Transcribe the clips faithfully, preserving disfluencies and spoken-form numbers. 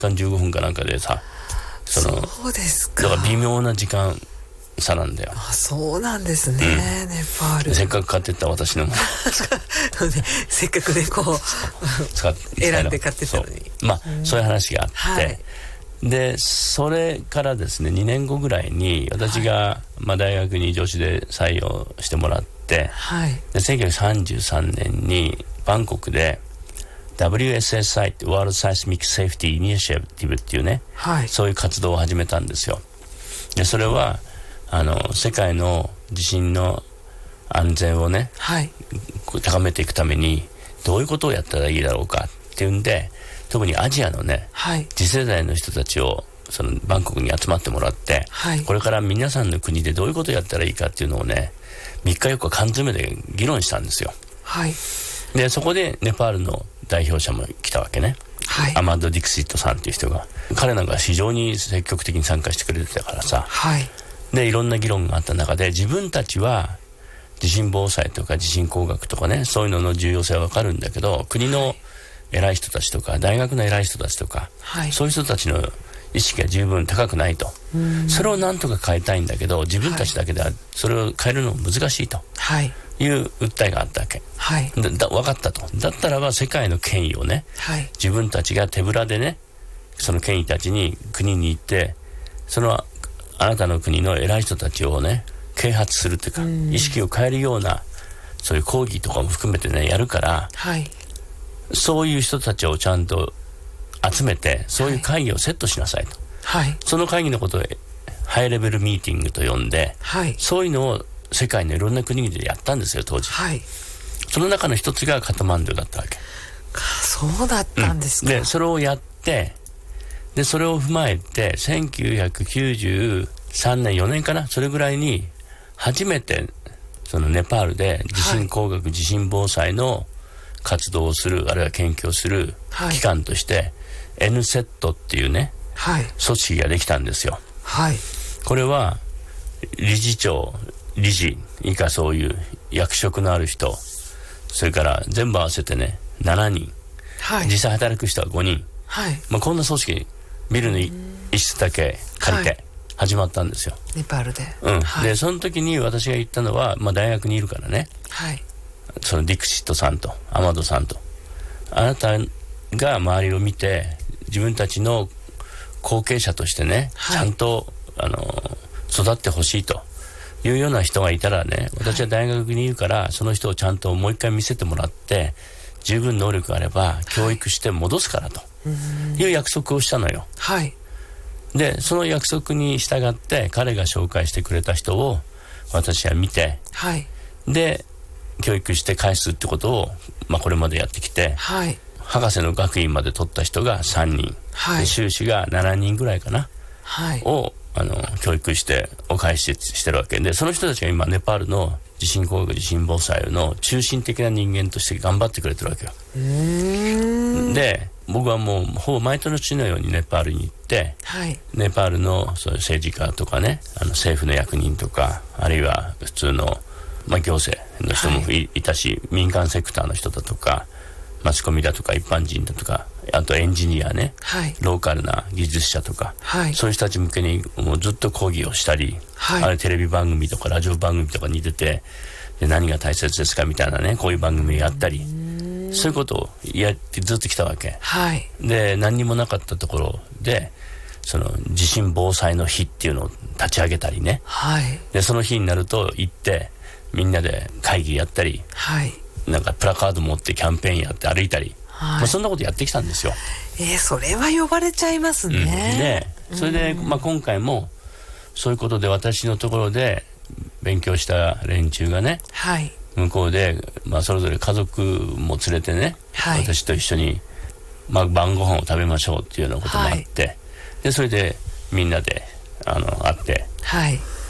間じゅうごふんかなんかでさ、そのそうですか。 だから微妙な時間差なんだよ。 あ、そうなんですね、うん、ネパール。 せっかく買ってった私のもせっかくねこう使っ選んで買ってたのに、 そう、まあ、うん、そういう話があって、はい、でそれからですねにねんごぐらいに私が、はい、まあ、大学に助手で採用してもらって、はい、でせんきゅうひゃくさんじゅうさんねんにバンコクで ダブリューエスエスアイ って World Seismic Safety Initiative っていうね、はい、そういう活動を始めたんですよ。でそれはあの世界の地震の安全をね、はい、高めていくためにどういうことをやったらいいだろうかっていうんで、特にアジアのね、はい、次世代の人たちをそのバンコクに集まってもらって、はい、これから皆さんの国でどういうことをやったらいいかっていうのをねみっかよっか缶詰で議論したんですよ。はい、でそこでネパールの代表者も来たわけね、はい、アマド・ディクシットさんっていう人が、彼なんか非常に積極的に参加してくれてたからさ、はい、でいろんな議論があった中で自分たちは地震防災とか地震工学とかね、そういうのの重要性は分かるんだけど、国の偉い人たちとか大学の偉い人たちとか、はい、そういう人たちの意識が十分高くないと、それをなんとか変えたいんだけど自分たちだけではそれを変えるの難しいという訴えがあったわけ、はい、だだ分かったと。だったらば世界の権威をね、はい、自分たちが手ぶらでねその権威たちに国に行ってそのあなたの国の偉い人たちをね啓発するというか、意識を変えるようなそういう講義とかも含めてねやるから、はい、そういう人たちをちゃんと集めてそういう会議をセットしなさいと、はい、その会議のことをハイレベルミーティングと呼んで、はい、そういうのを世界のいろんな国々でやったんですよ当時、はい、その中の一つがカトマンドゥだったわけ。 そうだったんですか、 うん、でそれをやってでそれを踏まえてせんきゅうひゃくきゅうじゅうさんねんよねんかな、それぐらいに初めてそのネパールで地震工学、はい、地震防災の活動をするあるいは研究をする機関として、はい、エヌセット っていうね、はい、組織ができたんですよ、はい、これは理事長理事以下そういう役職のある人、それから全部合わせてねしちにん、はい、実際働く人はごにん、はいまあ、こんな組織ビルの一室だけ借りて始まったんですよ、はい、 ネパールで、 うんはい、でその時に私が言ったのは、まあ、大学にいるからね、はい、そのディクシットさんとアマドさんとあなたが周りを見て自分たちの後継者としてね、はい、ちゃんとあの育ってほしいというような人がいたらね、私は大学にいるから、はい、その人をちゃんともう一回見せてもらって十分能力があれば教育して戻すからという約束をしたのよ、はい、でその約束に従って彼が紹介してくれた人を私は見て、はい、で教育して返すってことを、まあ、これまでやってきて、はい、博士の学位まで取った人がさんにん、はい、で修士がしちにんぐらいかな、はい、をあの教育してお返ししてるわけで、その人たちが今ネパールの地震工学地震防災の中心的な人間として頑張ってくれてるわけよ。うーんで僕はもうほぼ毎年のようにネパールに行って、はい、ネパールのそういう政治家とかね、あの政府の役人とかあるいは普通の、まあ、行政の人も い,、はい、いたし民間セクターの人だとかマスコミだとか一般人だとかあとエンジニアね、はい、ローカルな技術者とか、はい、そういう人たち向けにもうずっと講義をしたり、はい、あれテレビ番組とかラジオ番組とかに出てで何が大切ですかみたいなねこういう番組をやったりそういうことをやってずっと来たわけ、はい、で何にもなかったところでその地震防災の日っていうのを立ち上げたりね、はい、でその日になると行ってみんなで会議やったり、はい、なんかプラカード持ってキャンペーンやって歩いたり、はいまあ、そんなことやってきたんですよ。 えー、それは呼ばれちゃいますね、 うん、でそれで、まあ、今回もそういうことで私のところで勉強した連中がね、はい、向こうで、まあ、それぞれ家族も連れてね、はい、私と一緒に、まあ、晩ご飯を食べましょうっていうようなこともあって、はい、でそれでみんなであの会って、はい、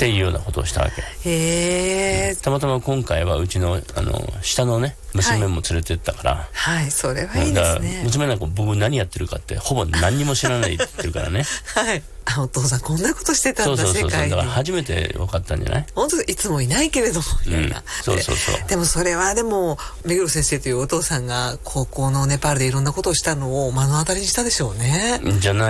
っていうようなことをしたわけ。 へー。 たまたま今回はうちのあの下のね娘も連れてったから、 はい、はい、それはいいですね。 娘なんか僕何やってるかってほぼ何にも知らないって言ってるからね。 はい。あ、お父さんこんなことしてたんだ。 そうそうそうそう、 世界に。 だから初めて分かったんじゃない？ 本当いつもいないけれどもみたいな、うん、 そうそうそう。 でもそれはでも目黒先生というお父さんが高校のネパールでいろんなことをしたのを目の当たりにしたでしょうね。 じゃない